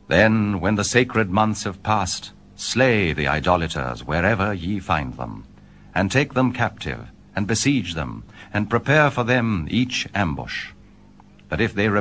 Then, when the sacred months have passed, slay the idolaters wherever ye find them, and take them captive, and besiege them, and prepare for them each ambush. But if they